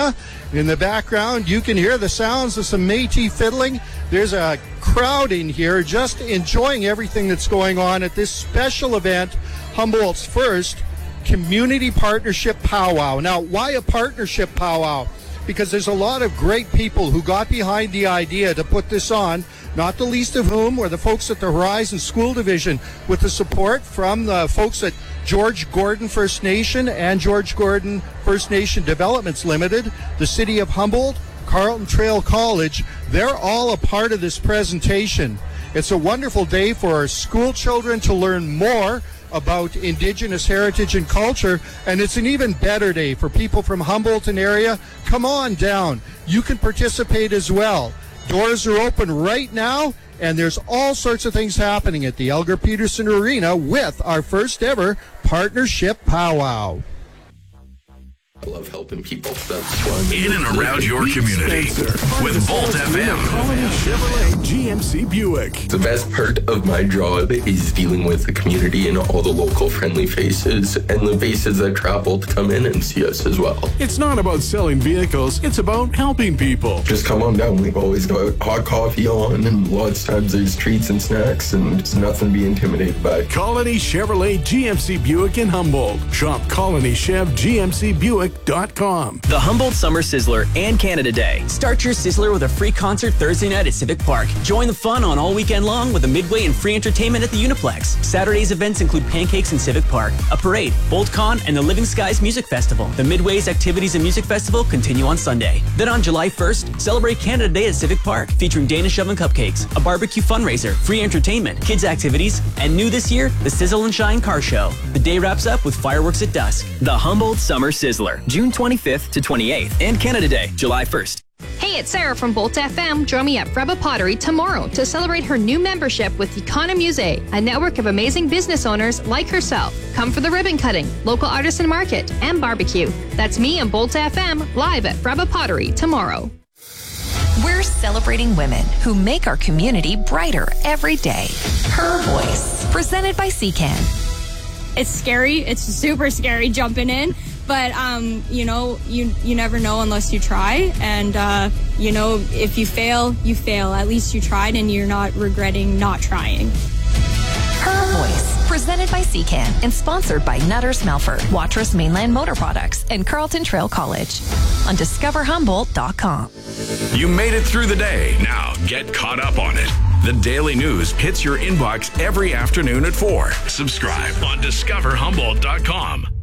Arena. In the background, you can hear the sounds of some Métis fiddling. There's a crowd in here just enjoying everything that's going on at this special event, Humboldt's first Community Partnership Powwow. Now, why a partnership powwow? Because there's a lot of great people who got behind the idea to put this on, not the least of whom were the folks at the Horizon School Division, with the support from the folks at George Gordon First Nation and George Gordon First Nation Developments Limited, the City of Humboldt, Carleton Trail College. They're all a part of this presentation. It's a wonderful day for our school children to learn more about Indigenous heritage and culture, and it's an even better day for people from Humboldt and area. Come on down. You can participate as well. Doors are open right now, and there's all sorts of things happening at the Elgar Peterson Arena with our first ever partnership powwow. I love helping people. That's why in and around your community with Volt FM. Colony Chevrolet GMC Buick. The best part of my job is dealing with the community and all the local friendly faces and the faces that travel to come in and see us as well. It's not about selling vehicles, it's about helping people. Just come on down. We've always got hot coffee on, and lots of times there's treats and snacks, and it's nothing to be intimidated by. Colony Chevrolet GMC Buick in Humboldt. Shop ColonyChevGMCBuick.com. The Humboldt Summer Sizzler and Canada Day. Start your Sizzler with a free concert Thursday night at Civic Park. Join the fun on all weekend long with a midway and free entertainment at the Uniplex. Saturday's events include pancakes in Civic Park, a parade, BoltCon, and the Living Skies Music Festival. The Midway's Activities and Music Festival continue on Sunday. Then on July 1st, celebrate Canada Day at Civic Park, featuring Danish Oven Cupcakes, a barbecue fundraiser, free entertainment, kids activities, and new this year, the Sizzle and Shine Car Show. The day wraps up with fireworks at dusk. The Humboldt Summer Sizzler, June 25th to 28th, and Canada Day, July 1st. Hey, it's Sarah from Bolt FM. Join me at Freba Pottery tomorrow to celebrate her new membership with Economuse, a network of amazing business owners like herself. Come for the ribbon cutting, local artisan market, and barbecue. That's me and Bolt FM live at Freba Pottery tomorrow. We're celebrating women who make our community brighter every day. Her Voice, presented by CCAN. It's scary. It's super scary jumping in. But, you never know unless you try. And, if you fail, you fail. At least you tried and you're not regretting not trying. Her Voice, presented by CCAN and sponsored by Nutters Melford, Watrous Mainland Motor Products, and Carleton Trail College on DiscoverHumboldt.com. You made it through the day. Now get caught up on it. The Daily News hits your inbox every afternoon at 4. Subscribe on DiscoverHumboldt.com.